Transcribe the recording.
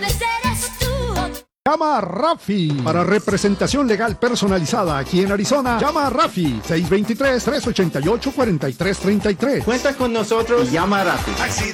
Llama a Rafi para representación legal personalizada aquí en Arizona. Llama a Rafi 623-388-4333. Cuenta con nosotros y llama a Rafi.